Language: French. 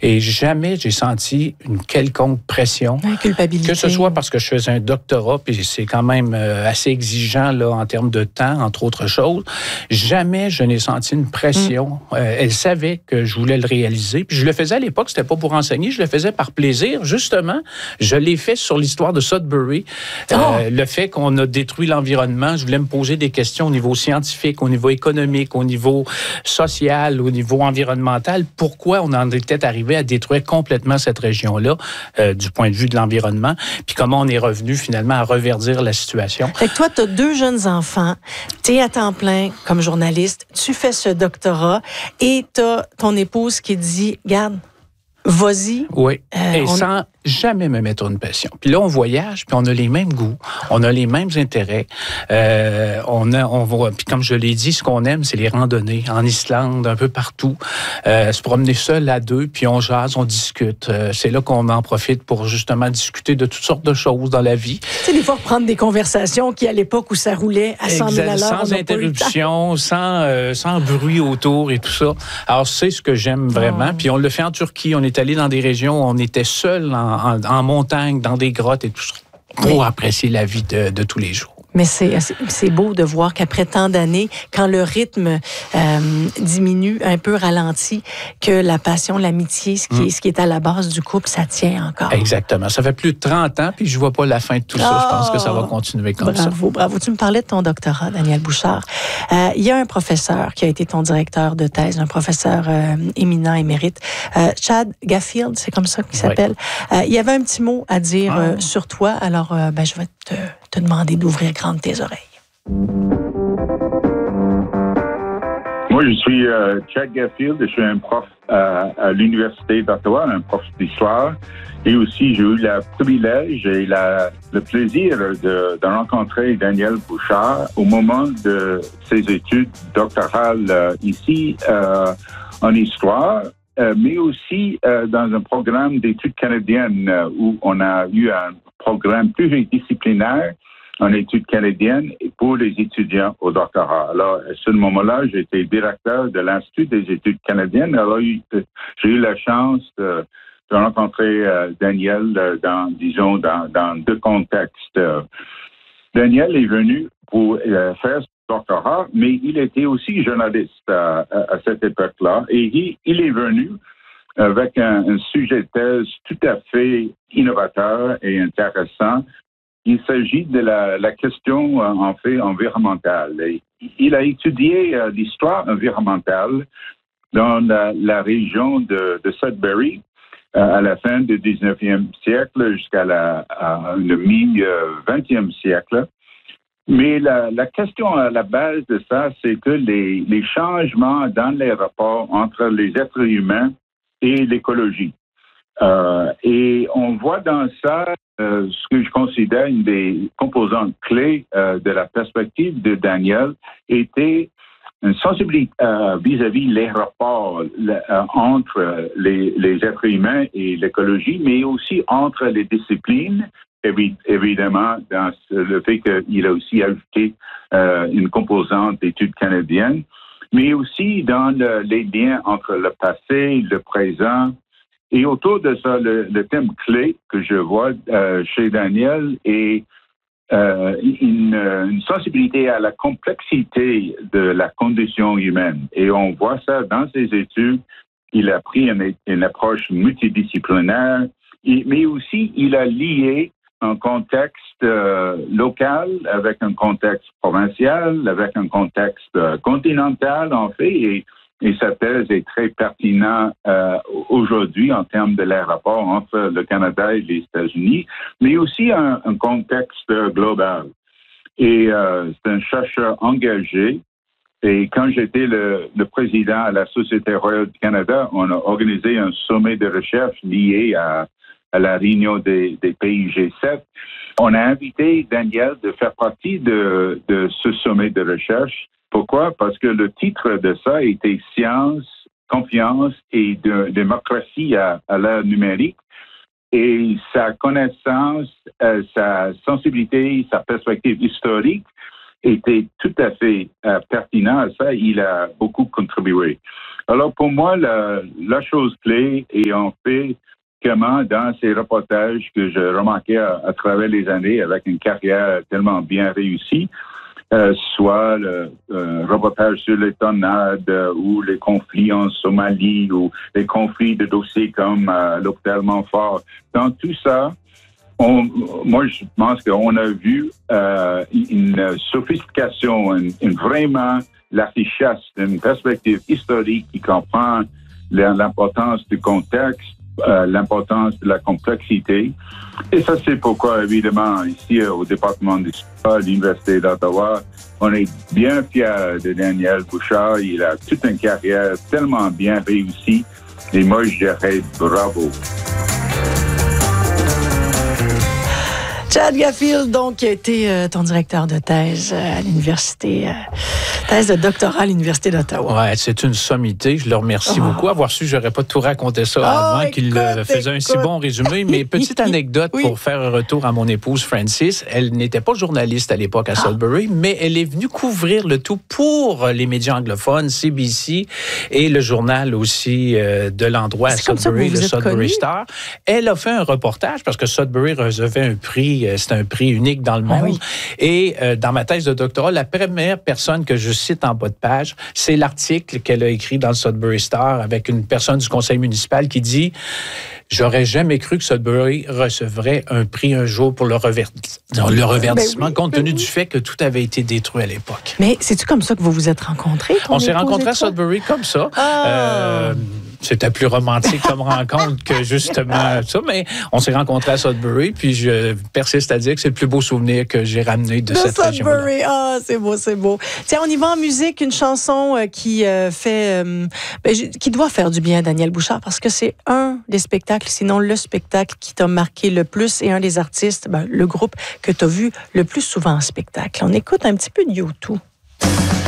Et jamais j'ai senti une quelconque pression. Culpabilité. Que ce soit parce que je faisais un doctorat, puis c'est quand même assez exigeant là, en termes de temps, entre autres choses. Jamais je n'ai senti une pression. Elle savait que je voulais le réaliser. Puis je le faisais à l'époque, c'était pas pour enseigner, je le faisais par plaisir. Justement, je l'ai fait sur l'histoire de Sudbury. Le fait qu'on a détruit l'environnement, je voulais me poser des questions au niveau scientifique, au niveau économique, au niveau social, au niveau environnemental. Pourquoi on en était arrivé à détruire complètement cette région-là du point de vue de l'environnement, puis comment on est revenu finalement à reverdir la situation. Fait que toi, tu as 2 jeunes enfants, tu es à temps plein comme journaliste, tu fais ce doctorat et tu as ton épouse qui dit, garde, vas-y. Oui, sans jamais me mettre une pression. Puis là, on voyage, puis on a les mêmes goûts, on a les mêmes intérêts. On voit, puis comme je l'ai dit, ce qu'on aime, c'est les randonnées en Islande, un peu partout. Se promener seul à 2, puis on jase, on discute. C'est là qu'on en profite pour justement discuter de toutes sortes de choses dans la vie. Tu sais, des fois, prendre des conversations qui, à l'époque où ça roulait à 100 000 à l'heure, sans interruption, sans bruit autour et tout ça. Alors, c'est ce que j'aime vraiment. Puis on le fait en Turquie. On est allé dans des régions où on était seul en montagne, dans des grottes et tout ça, pour apprécier la vie de tous les jours. Mais c'est beau de voir qu'après tant d'années, quand le rythme diminue, un peu ralenti, que la passion, l'amitié, ce qui est à la base du couple, ça tient encore. Exactement. Ça fait plus de 30 ans, puis je vois pas la fin de tout ça. Je pense que ça va continuer comme ça. Bravo. Tu me parlais de ton doctorat, Daniel Bouchard. Il y a un professeur qui a été ton directeur de thèse, un professeur éminent, émérite, Chad Gaffield, c'est comme ça qu'il s'appelle. Il y avait un petit mot à dire sur toi. Alors, je vais te demander d'ouvrir grandes tes oreilles. Moi, je suis Chad Gaffield. Je suis un prof à l'Université d'Ottawa, un prof d'histoire. Et aussi, j'ai eu le privilège et le plaisir de rencontrer Daniel Bouchard au moment de ses études doctorales ici en histoire. Mais aussi dans un programme d'études canadiennes où on a eu un programme pluridisciplinaire en études canadiennes pour les étudiants au doctorat. Alors, à ce moment-là, j'étais directeur de l'Institut des études canadiennes. Alors, j'ai eu la chance de rencontrer Daniel dans 2 contextes. Daniel est venu pour faire ce doctorat, mais il était aussi journaliste à cette époque-là. Et il est venu avec un sujet de thèse tout à fait innovateur et intéressant. Il s'agit de la question, en fait, environnementale. Il a étudié l'histoire environnementale dans la région de Sudbury à la fin du 19e siècle jusqu'à le mi-20e siècle. Mais la question à la base de ça, c'est que les changements dans les rapports entre les êtres humains et l'écologie. Et on voit dans ça ce que je considère une des composantes clés de la perspective de Daniel était une sensibilité vis-à-vis les rapports entre les êtres humains et l'écologie, mais aussi entre les disciplines, évidemment, dans le fait qu'il a aussi ajouté une composante d'études canadiennes, mais aussi dans les liens entre le passé, le présent. Et autour de ça, le thème clé que je vois chez Daniel est une sensibilité à la complexité de la condition humaine. Et on voit ça dans ses études. Il a pris une approche multidisciplinaire, mais aussi il a lié un contexte local avec un contexte provincial, avec un contexte continental, en fait, et sa thèse est très pertinente aujourd'hui en termes de les rapports entre le Canada et les États-Unis, mais aussi un contexte global. Et c'est un chercheur engagé. Et quand j'étais le président à la Société royale du Canada, on a organisé un sommet de recherche lié à la réunion des pays G7. On a invité Daniel de faire partie de ce sommet de recherche. Pourquoi? Parce que le titre de ça était « Science, confiance et démocratie à l'ère numérique ». Et sa connaissance, sa sensibilité, sa perspective historique était tout à fait pertinent à ça. Il a beaucoup contribué. Alors, pour moi, la chose clé, et on fait comment dans ces reportages que je remarquais à travers les années avec une carrière tellement bien réussie, soit le reportage sur les tornades ou les conflits en Somalie ou les conflits de dossiers comme l'hôpital Montfort. Dans tout ça, moi, je pense qu'on a vu une sophistication, vraiment la richesse d'une perspective historique qui comprend l'importance du contexte, l'importance de la complexité. Et ça, c'est pourquoi, évidemment, ici, au département d'histoire, à l'Université d'Ottawa, on est bien fiers de Daniel Bouchard. Il a toute une carrière tellement bien réussie. Et moi, je dirais bravo. Chad Gaffield, donc, qui a été ton directeur de thèse à l'université, thèse de doctorat à l'Université d'Ottawa. Ouais, c'est une sommité. Je le remercie beaucoup. Avoir su, j'aurais pas tout raconté ça avant qu'il faisait un si bon résumé. Mais petite anecdote pour faire un retour à mon épouse Francis. Elle n'était pas journaliste à l'époque à Sudbury, mais elle est venue couvrir le tout pour les médias anglophones, CBC et le journal aussi de l'endroit à Sudbury, le Sudbury Star. Elle a fait un reportage parce que Sudbury recevait un prix. C'est un prix unique dans le monde. Et dans ma thèse de doctorat, la première personne que je cite en bas de page, c'est l'article qu'elle a écrit dans le Sudbury Star avec une personne du conseil municipal qui dit « J'aurais jamais cru que Sudbury recevrait un prix un jour pour le reverdissement, compte tenu du fait que tout avait été détruit à l'époque. » Mais c'est-tu comme ça que vous vous êtes rencontrés? On s'est rencontrés à Sudbury comme ça. C'était plus romantique comme rencontre que justement ça, mais on s'est rencontrés à Sudbury, puis je persiste à dire que c'est le plus beau souvenir que j'ai ramené de cette région-là. Sudbury, c'est beau, c'est beau. Tiens, on y va en musique, une chanson qui doit faire du bien à Daniel Bouchard, parce que c'est un des spectacles, sinon le spectacle qui t'a marqué le plus et un des artistes, le groupe que tu as vu le plus souvent en spectacle. On écoute un petit peu de U2.